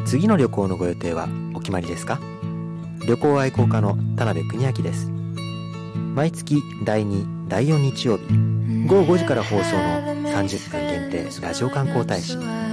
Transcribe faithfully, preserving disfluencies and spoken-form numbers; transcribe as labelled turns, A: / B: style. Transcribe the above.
A: 次の旅行のご予定はお決まりですか？旅行愛好家の田辺邦明です。毎月だいに、だいよん日曜日ごごごじから放送のさんじゅっぷん限定ラジオ観光大使